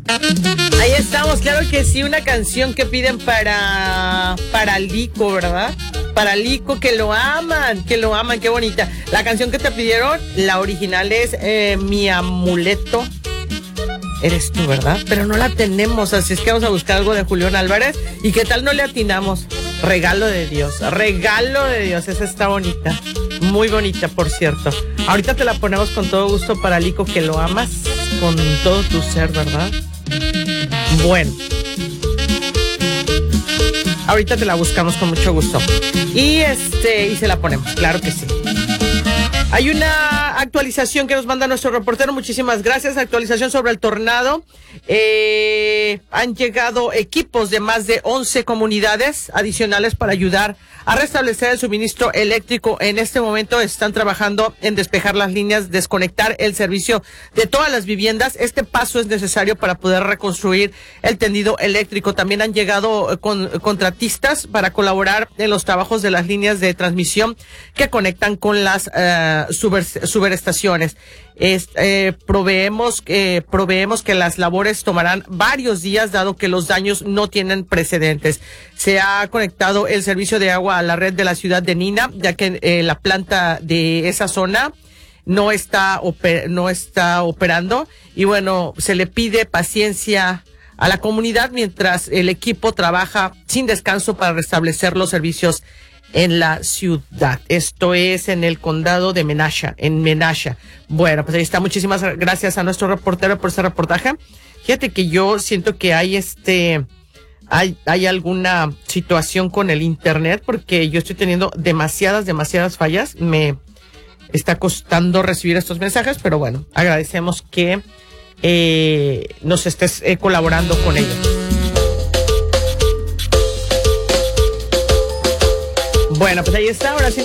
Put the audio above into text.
Ahí estamos, claro que sí, una canción que piden para Lico, ¿verdad? Para Lico, que lo aman, qué bonita. La canción que te pidieron, la original es Mi Amuleto. Eres tú, ¿verdad? Pero no la tenemos, así es que vamos a buscar algo de Julián Álvarez. ¿Y qué tal no le atinamos? Regalo de Dios, esa está bonita. Muy bonita, por cierto. Ahorita te la ponemos con todo gusto para Lico, que lo amas con todo tu ser, ¿verdad? Bueno, ahorita te la buscamos con mucho gusto. Y se la ponemos, claro que sí. Hay una actualización que nos manda nuestro reportero, muchísimas gracias. Actualización sobre el tornado. Han llegado equipos de más de 11 comunidades adicionales para ayudar a restablecer el suministro eléctrico. En este momento están trabajando en despejar las líneas, desconectar el servicio de todas las viviendas. Este paso es necesario para poder reconstruir el tendido eléctrico. También han llegado contratistas para colaborar en los trabajos de las líneas de transmisión que conectan con las subestaciones. Proveemos que las labores tomarán varios días, dado que los daños no tienen precedentes. Se ha conectado el servicio de agua a la red de la ciudad de Nina, ya que la planta de esa zona no está operando. Y bueno, se le pide paciencia a la comunidad mientras el equipo trabaja sin descanso para restablecer los servicios en la ciudad. Esto es en el condado de Menasha, en Menasha. Bueno, pues ahí está. Muchísimas gracias a nuestro reportero por este reportaje. Fíjate que yo siento que hay hay alguna situación con el internet, porque yo estoy teniendo demasiadas fallas. Me está costando recibir estos mensajes, pero bueno, agradecemos que nos estés colaborando con ello. Bueno, pues ahí está. Ahora sí